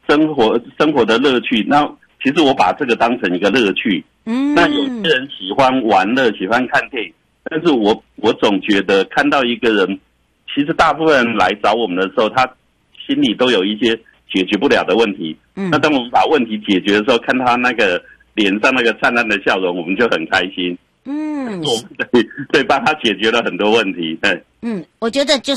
生活的乐趣。那其实我把这个当成一个乐趣。那有些人喜欢玩乐，喜欢看电影，但是我总觉得看到一个人，其实大部分人来找我们的时候，他心里都有一些解决不了的问题。那当我们把问题解决的时候，看他那个脸上那个灿烂的笑容，我们就很开心。对，帮他解决了很多问题。 我觉得就